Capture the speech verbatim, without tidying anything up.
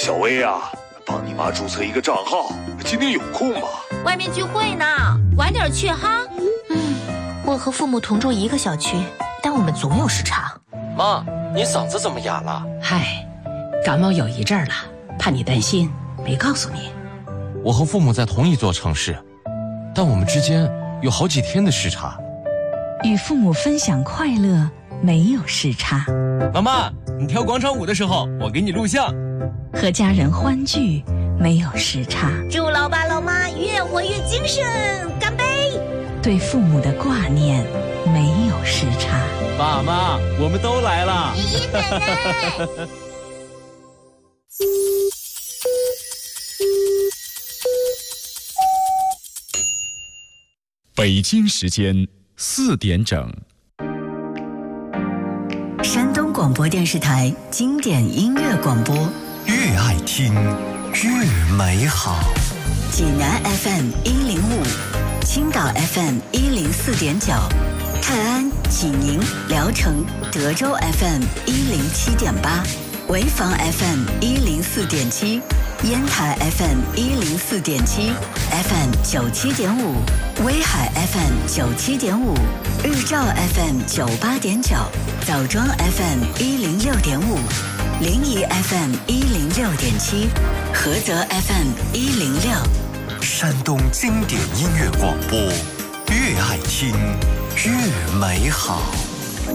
小薇啊，帮你妈注册一个账号，今天有空吗？ 外面聚会呢，晚点去哈。 嗯，我和父母同住一个小区，但我们总有时差。 妈，你嗓子怎么哑了？ 嗨，感冒有一阵儿了，怕你担心，没告诉你。 我和父母在同一座城市，但我们之间有好几天的时差。 与父母分享快乐，没有时差。 妈妈，你跳广场舞的时候，我给你录像。 和家人欢聚，没有时差。 祝老爸老妈越活越精神，干杯！ 对父母的挂念，没有时差。 爸妈，我们都来了。 爷爷奶奶。 北京时间四点整。 山东广播电视台经典音乐广播， 越爱听越美好。 济南 F M 一零五，青岛 F M 一零四点九，泰安、济宁、聊城、德州 F M 一零七点八，潍坊 F M 一零四点七，烟台 F M 一零四点七 ，F M 九七点五，威海 F M 九七点五，日照 F M 九八点九，枣庄 F M 一零六点五，临沂 F M 一零六点七，菏泽 F M 一零六。 山东经典音乐广播，越爱听越美好。